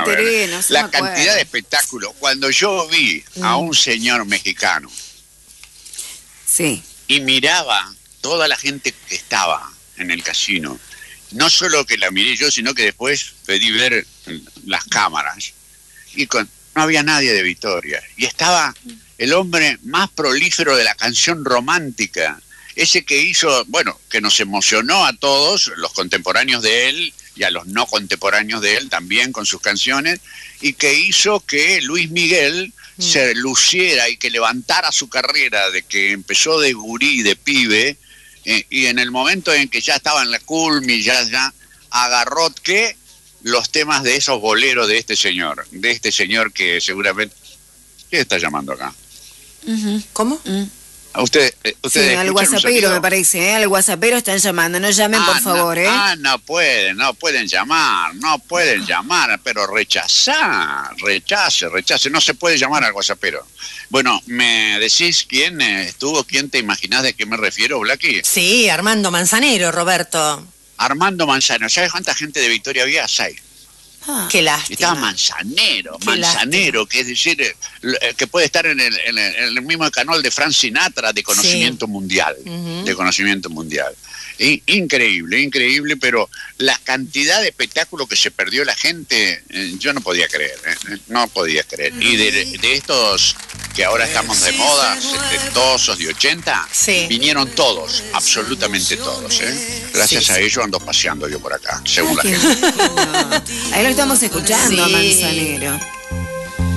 enteré, no sé. La cantidad de espectáculos. Cuando yo vi a un señor mexicano sí, y miraba toda la gente que estaba en el casino, no solo que la miré yo, sino que después pedí ver las cámaras, y no había nadie de Victoria. Y estaba el hombre más prolífero de la canción romántica, ese que hizo, bueno, que nos emocionó a todos, los contemporáneos de él, y a los no contemporáneos de él también con sus canciones, y que hizo que Luis Miguel se luciera y que levantara su carrera, de que empezó de gurí, de pibe, y en el momento en que ya estaba en la culmi, ya agarró que los temas de esos boleros de este señor que seguramente... ¿Quién está llamando acá? ¿Cómo? Usted sí, al WhatsAppero me parece, ¿eh? Al WhatsAppero están llamando, no llamen por favor, ¿eh? No pueden llamar, pero rechace, no se puede llamar al WhatsAppero. Bueno, ¿me decís quién estuvo? ¿Quién te imaginás de qué me refiero, Blacky? Sí, Armando Manzanero, Roberto. Armando Manzanero, ¿sabes cuánta gente de Victoria había? 6. Qué lástima. Estaba Manzanero, que es decir, que puede estar en el mismo canal de Frank Sinatra, de conocimiento mundial, de conocimiento mundial. Increíble, pero la cantidad de espectáculo que se perdió la gente, yo no podía creer. Y de estos que ahora estamos de moda, setentosos de 80, vinieron todos, absolutamente todos. Gracias a ellos ando paseando yo por acá, según la gente. Ahí lo estamos escuchando a Manzanero.